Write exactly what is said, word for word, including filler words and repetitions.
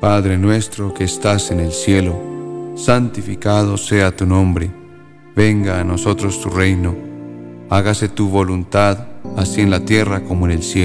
Padre nuestro que estás en el cielo, santificado sea tu nombre. Venga a nosotros tu reino. Hágase tu voluntad, así en la tierra como en el cielo.